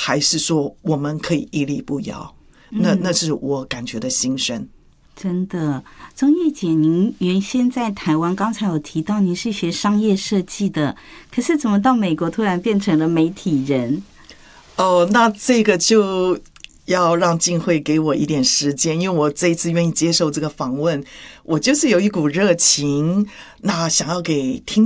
还是说我们可以屹立不摇？那是我感觉的心声。 真的，钟叶姐，您原先在台湾，刚才有提到您是学商业设计的，可是怎么到美国突然变成了媒体人？ 那这个就要让静慧给我一点时间，因为我这一次愿意接受这个访问，我就是有一股热情，那想要给听